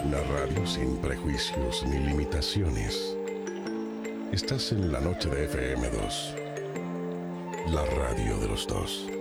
Una radio sin prejuicios ni limitaciones. Estás en la noche de FM2, la radio de los dos.